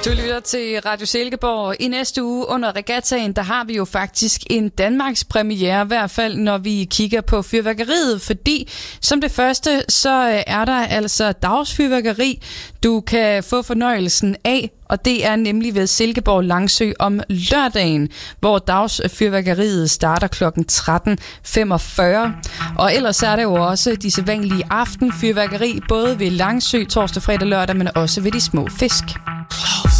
Du lytter til Radio Silkeborg. I næste uge under regattaen, der har vi jo faktisk en Danmarks premiere, i hvert fald når vi kigger på fyrværkeriet, fordi som det første, så er der altså dagsfyrværkeri, du kan få fornøjelsen af, og det er nemlig ved Silkeborg Langsø om lørdagen, hvor dagsfyrværkeriet starter kl. 13.45. Og ellers er det jo også de sædvanlige aftenfyrværkeri, både ved Langsø torsdag, fredag, lørdag, men også ved de små fisk.